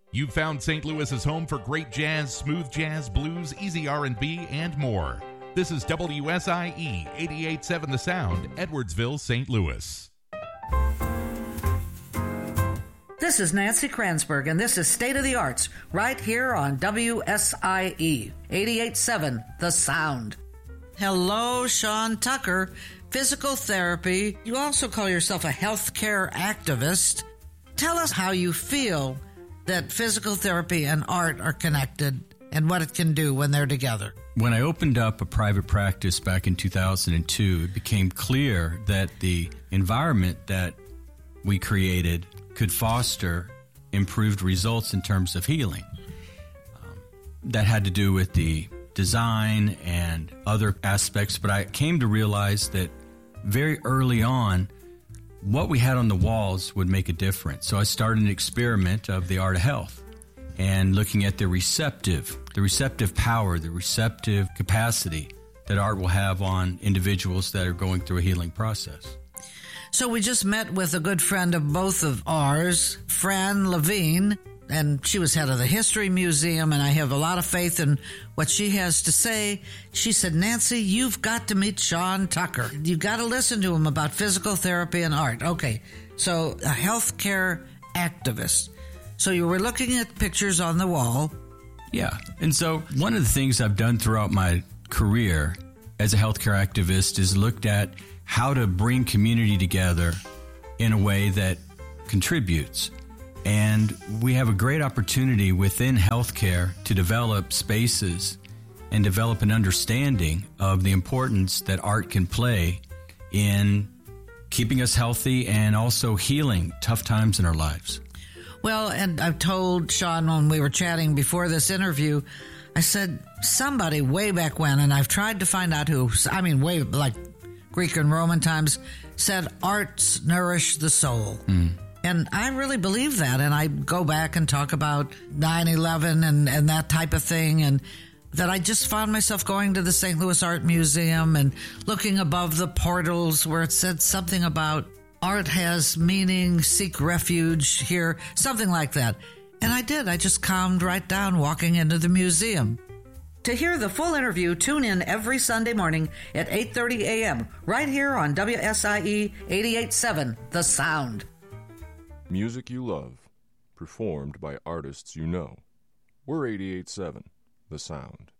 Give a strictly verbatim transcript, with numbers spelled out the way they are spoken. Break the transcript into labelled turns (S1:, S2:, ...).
S1: You've found Saint Louis's home for great jazz, smooth jazz, blues, easy R and B, and more. This is W S I E eighty-eight point seven The Sound, Edwardsville, Saint Louis.
S2: This is Nancy Kranzberg, and this is State of the Arts, right here on W S I E eighty-eight point seven The Sound. Hello, Sean Tucker, physical therapy. You also call yourself a healthcare activist. Tell us how you feel that physical therapy and art are connected and what it can do when they're together.
S3: When I opened up a private practice back in two thousand two, it became clear that the environment that we created could foster improved results in terms of healing. Um, that had to do with the design and other aspects, but I came to realize that very early on, what we had on the walls would make a difference. So I started an experiment of the art of health and looking at the receptive, the receptive power, the receptive capacity that art will have on individuals that are going through a healing process.
S2: So we just met with a good friend of both of ours, Fran Levine, and she was head of the History Museum, and I have a lot of faith in what she has to say. She said, Nancy, you've got to meet Sean Tucker. You've got to listen to him about physical therapy and art. Okay, so a healthcare activist. So you were looking at pictures on the wall.
S3: Yeah, and so one of the things I've done throughout my career as a healthcare activist is looked at how to bring community together in a way that contributes. And we have a great opportunity within healthcare to develop spaces and develop an understanding of the importance that art can play in keeping us healthy and also healing tough times in our lives.
S2: Well, and I've told Sean when we were chatting before this interview, I said, somebody way back when, and I've tried to find out who, I mean, way like Greek and Roman times, said arts nourish the soul. Mm. And I really believe that, and I go back and talk about nine eleven and, and that type of thing, and that I just found myself going to the Saint Louis Art Museum and looking above the portals where it said something about art has meaning, seek refuge here, something like that. And I did. I just calmed right down walking into the museum. To hear the full interview, tune in every Sunday morning at eight thirty a.m. right here on W S I E eighty-eight point seven The Sound.
S4: Music you love, performed by artists you know. We're eighty-eight point seven The Sound.